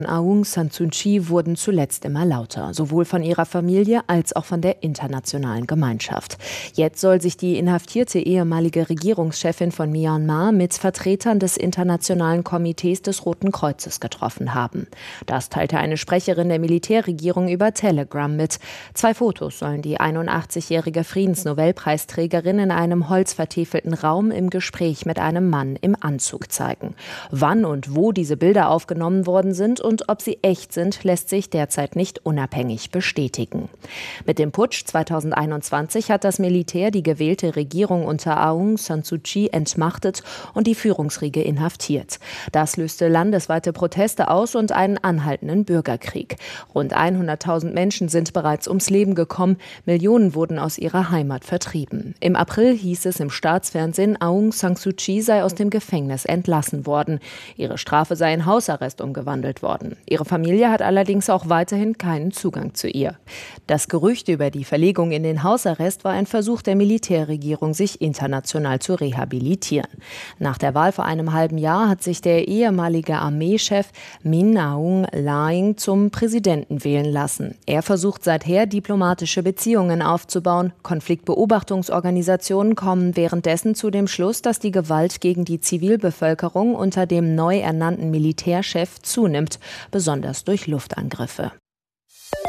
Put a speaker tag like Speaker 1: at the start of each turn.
Speaker 1: Aung San Suu Kyi wurden zuletzt immer lauter, sowohl von ihrer Familie als auch von der internationalen Gemeinschaft. Jetzt soll sich die inhaftierte ehemalige Regierungschefin von Myanmar mit Vertretern des Internationalen Komitees des Roten Kreuzes getroffen haben. Das teilte eine Sprecherin der Militärregierung über Telegram mit. 2 Fotos sollen die 81-jährige Friedensnobelpreisträgerin in einem holzvertäfelten Raum im Gespräch mit einem Mann im Anzug zeigen. Wann und wo diese Bilder aufgenommen worden sind und ob sie echt sind, lässt sich derzeit nicht unabhängig bestätigen. Mit dem Putsch 2021 hat das Militär die gewählte Regierung unter Aung San Suu Kyi entmachtet und die Führungsriege inhaftiert. Das löste landesweite Proteste aus und einen anhaltenden Bürgerkrieg. Rund 100.000 Menschen sind bereits ums Leben gekommen, Millionen wurden aus ihrer Heimat vertrieben. Im April hieß es im Staatsfernsehen, Aung San Suu Kyi sei aus dem Gefängnis entlassen worden. Ihre Strafe sei in Hausarrest umgewandelt worden. Ihre Familie hat allerdings auch weiterhin keinen Zugang zu ihr. Das Gerücht über die Verlegung in den Hausarrest war ein Versuch der Militärregierung, sich international zu rehabilitieren. Nach der Wahl vor einem halben Jahr hat sich der ehemalige Armeechef Min Aung Hlaing zum Präsidenten wählen lassen. Er versucht seither, diplomatische Beziehungen aufzubauen. Konfliktbeobachtungsorganisationen kommen währenddessen zu dem Schluss, dass die Gewalt gegen die Zivilbevölkerung unter dem neu ernannten Militärchef zunimmt, besonders durch Luftangriffe.